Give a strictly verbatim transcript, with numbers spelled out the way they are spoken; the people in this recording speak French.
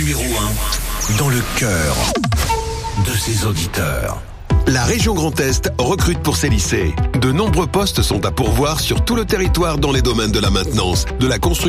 numéro un dans le cœur de ses auditeurs. La région Grand Est recrute pour ses lycées. De nombreux postes sont à pourvoir sur tout le territoire dans les domaines de la maintenance, de la construction